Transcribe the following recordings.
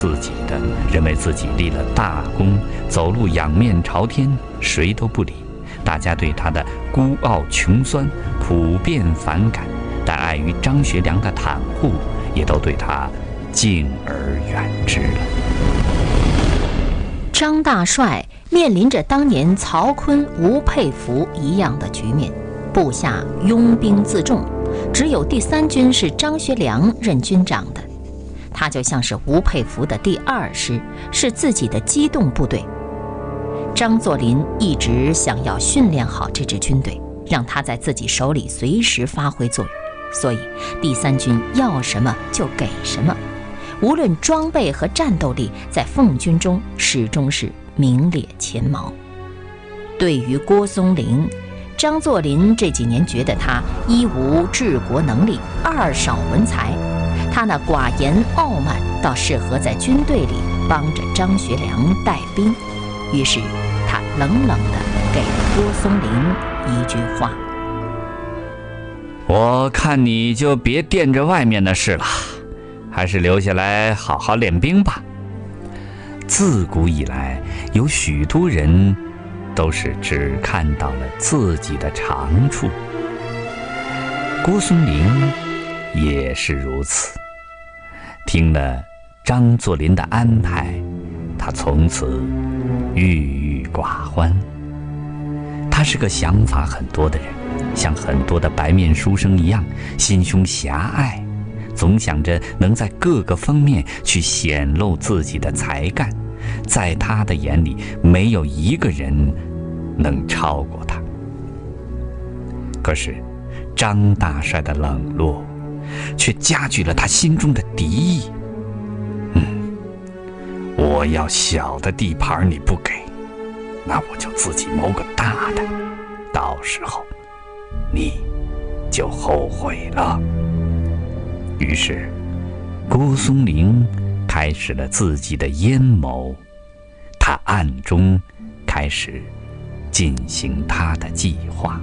自己的，认为自己立了大功，走路仰面朝天，谁都不理。大家对他的孤傲穷酸普遍反感，但碍于张学良的袒护，也都对他敬而远之了。 张大帅面临着当年曹锟、吴佩孚一样的局面，部下拥兵自重，只有第3军是张学良任军长的。他就像是吴佩孚的第2师，是自己的机动部队。张作霖一直想要训练好这支军队，让他在自己手里随时发挥作用，所以第3军要什么就给什么，无论装备和战斗力，在奉军中始终是名列前茅。对于郭松龄，张作霖这几年觉得他一无治国能力，二少文才，他那寡言傲慢倒适合在军队里帮着张学良带兵，于是他冷冷地给了郭松龄一句话： 我看你就别惦着外面的事了，还是留下来好好练兵吧。自古以来，有许多人都是只看到了自己的长处，郭松龄也是如此。听了张作霖的安排，他从此郁郁寡欢。他是个想法很多的人，像很多的白面书生一样，心胸狭隘，总想着能在各个方面去显露自己的才干。在他的眼里，没有一个人能超过他。可是张大帅的冷落却加剧了他心中的敌意。我要小的地盘你不给，那我就自己谋个大的，到时候你就后悔了。于是郭松龄开始了自己的阴谋，他暗中开始进行他的计划。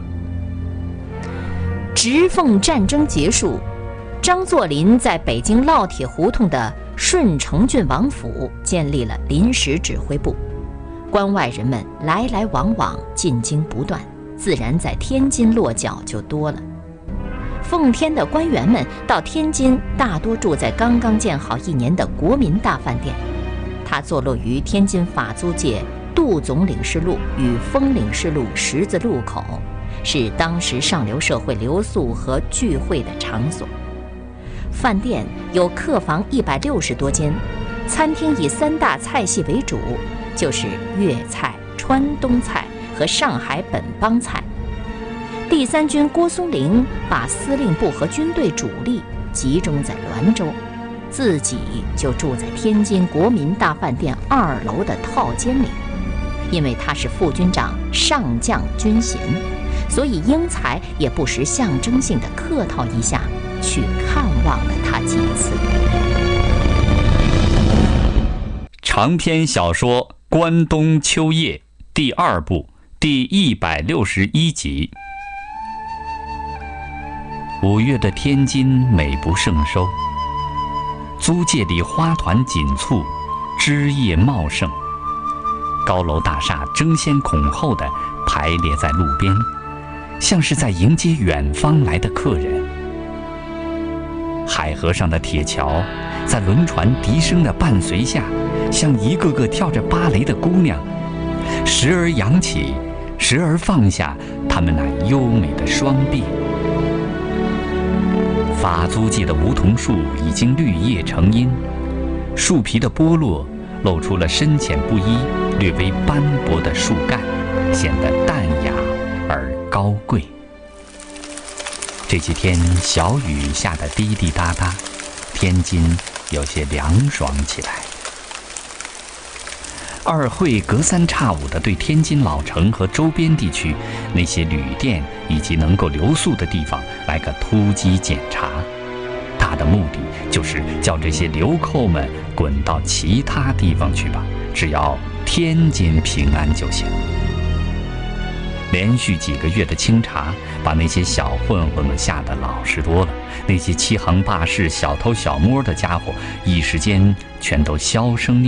直奉战争结束，张作霖在北京烙铁胡同的顺城郡王府建立了临时指挥部，关外人们来来往往，进京不断，自然在天津落脚就多了。奉天的官员们到天津大多住在刚刚建好1年的国民大饭店，它坐落于天津法租界杜总领事路与丰领事路十字路口，是当时上流社会留宿和聚会的场所。饭店有客房160多间，餐厅以3大菜系为主，就是粤菜、川东菜和上海本帮菜。第3军郭松龄把司令部和军队主力集中在滦州，自己就住在天津国民大饭店2楼的套间里。因为他是副军长上将军衔，所以英才也不时象征性的客套一下，去看望了他几次。 长篇小说《关东秋夜》第2部第161集。5月的天津美不胜收，租界里花团锦簇，枝叶茂盛，高楼大厦争先恐后地排列在路边，像是在迎接远方来的客人。海河上的铁桥，在轮船笛声的伴随下，像一个个跳着芭蕾的姑娘，时而扬起，时而放下她们那优美的双臂。法租界的梧桐树已经绿叶成荫，树皮的剥落露出了深浅不一、略微斑驳的树干，显得淡雅而高贵。这几天小雨下得滴滴答答，天津有些凉爽起来。二会隔三差五地对天津老城和周边地区那些旅店以及能够留宿的地方来个突击检查，他的目的就是叫这些流寇们滚到其他地方去吧，只要天津平安就行。连续几个月的清查，把那些小混混们吓得老实多了，那些欺行霸市、小偷小摸的家伙一时间全都销声匿